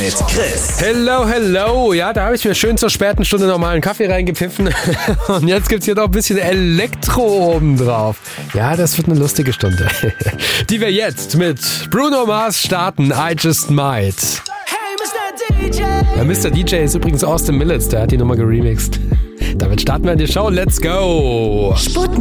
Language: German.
mit Chris. Hello. Ja, da habe ich mir schön zur späten Stunde nochmal einen Kaffee reingepfiffen. Und jetzt gibt's hier noch ein bisschen Elektro obendrauf. Ja, das wird eine lustige Stunde. Die wir jetzt mit Bruno Mars starten. I Just Might. Hey, Mr. DJ. Ja, Mr. DJ ist übrigens Austin Millets, der hat die Nummer geremixed. Damit starten wir in die Show. Let's go!